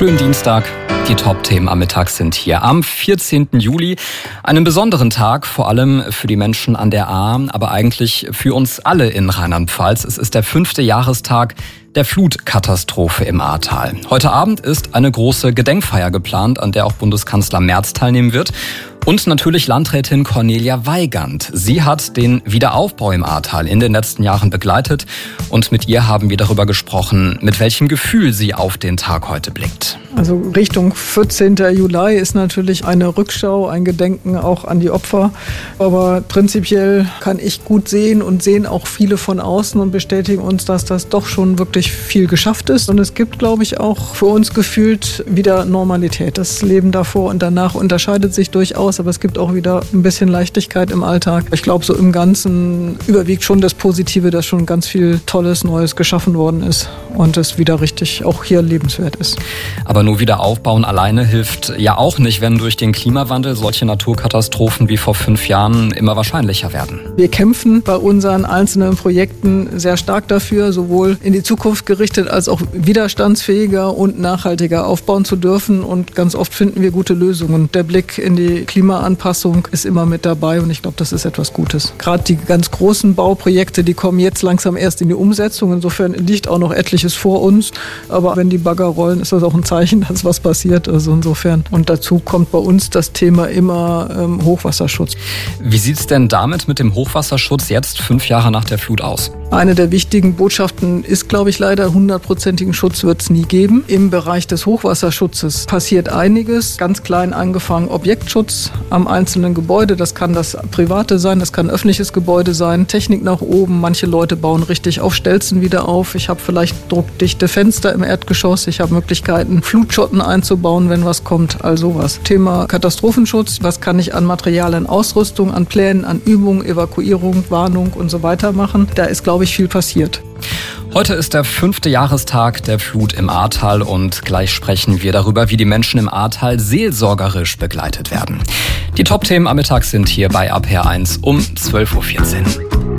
Schönen Dienstag. Die Top-Themen am Mittag sind hier am 14. Juli. Einen besonderen Tag, vor allem für die Menschen an der Ahr, aber eigentlich für uns alle in Rheinland-Pfalz. Es ist der 5. Jahrestag der Flutkatastrophe im Ahrtal. Heute Abend ist eine große Gedenkfeier geplant, an der auch Bundeskanzler Merz teilnehmen wird. Und natürlich Landrätin Cornelia Weigand. Sie hat den Wiederaufbau im Ahrtal in den letzten Jahren begleitet. Und mit ihr haben wir darüber gesprochen, mit welchem Gefühl sie auf den Tag heute blickt. Also Richtung 14. Juli ist natürlich eine Rückschau, ein Gedenken auch an die Opfer. Aber prinzipiell kann ich gut sehen und sehen auch viele von außen und bestätigen uns, dass das doch schon wirklich viel geschafft ist. Und es gibt, glaube ich, auch für uns gefühlt wieder Normalität. Das Leben davor und danach unterscheidet sich durchaus, aber es gibt auch wieder ein bisschen Leichtigkeit im Alltag. Ich glaube, so im Ganzen überwiegt schon das Positive, dass schon ganz viel Tolles, Neues geschaffen worden ist und es wieder richtig auch hier lebenswert ist. Aber nur wieder aufbauen alleine hilft ja auch nicht, wenn durch den Klimawandel solche Naturkatastrophen wie vor 5 Jahren immer wahrscheinlicher werden. Wir kämpfen bei unseren einzelnen Projekten sehr stark dafür, sowohl in die Zukunft gerichtet als auch widerstandsfähiger und nachhaltiger aufbauen zu dürfen. Und ganz oft finden wir gute Lösungen. Der Blick in die Klimaanpassung ist immer mit dabei und ich glaube, das ist etwas Gutes. Gerade die ganz großen Bauprojekte, die kommen jetzt langsam erst in die Umsetzung. Insofern liegt auch noch etliches vor uns. Aber wenn die Bagger rollen, ist das auch ein Zeichen, dass was passiert. Also insofern. Und dazu kommt bei uns das Thema immer Hochwasserschutz. Wie sieht es denn damit mit dem Hochwasserschutz jetzt 5 Jahre nach der Flut aus? Eine der wichtigen Botschaften ist, glaube ich, leider, 100%igen Schutz wird es nie geben. Im Bereich des Hochwasserschutzes passiert einiges. Ganz klein angefangen Objektschutz am einzelnen Gebäude. Das kann das private sein, das kann ein öffentliches Gebäude sein. Technik nach oben. Manche Leute bauen richtig auf Stelzen wieder auf. Ich habe vielleicht druckdichte Fenster im Erdgeschoss. Ich habe Möglichkeiten, Flutschotten einzubauen, wenn was kommt. All sowas. Thema Katastrophenschutz. Was kann ich an Materialien, Ausrüstung, an Plänen, an Übungen, Evakuierung, Warnung und so weiter machen? Da ist, glaube ich, viel passiert. Heute ist der 5. Jahrestag der Flut im Ahrtal und gleich sprechen wir darüber, wie die Menschen im Ahrtal seelsorgerisch begleitet werden. Die Top-Themen am Mittag sind hier bei APR1 um 12.14 Uhr.